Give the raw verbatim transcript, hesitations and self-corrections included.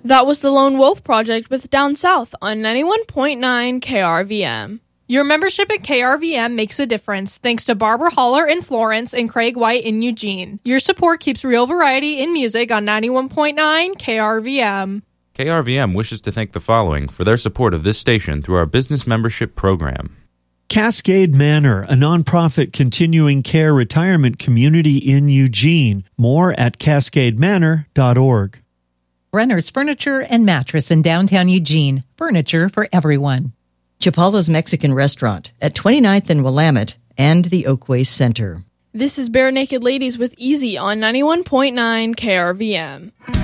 That was the Lone Wolf Project with Down South on ninety-one point nine K R V M. Your membership at K R V M makes a difference, thanks to Barbara Holler in Florence and Craig White in Eugene. Your support keeps real variety in music on ninety-one point nine K R V M. K R V M wishes to thank the following for their support of this station through our business membership program. Cascade Manor, a nonprofit continuing care retirement community in Eugene. More at cascade manor dot org. Brenner's Furniture and Mattress in downtown Eugene. Furniture for everyone. Chapala's Mexican Restaurant at twenty-ninth and Willamette and the Oakway Center. This is Bare Naked Ladies with Easy on ninety-one point nine K R V M.